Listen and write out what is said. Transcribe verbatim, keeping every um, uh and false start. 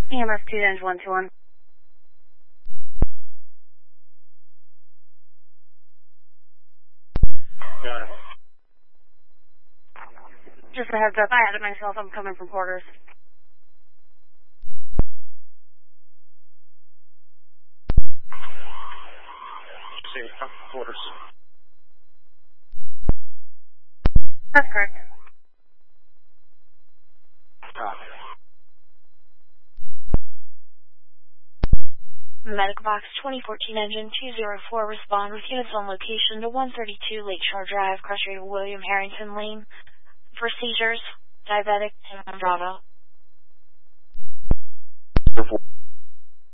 E M S two dash one two one. Got it. Just a heads up, I had it myself. I'm coming from Porter's. See, quarters. That's correct. Copy. Medical Box twenty fourteen Engine two zero four, respond with units on location to one thirty-two Lakeshore Drive, cross street of William Harrington Lane, for seizures, diabetic, and Bravo.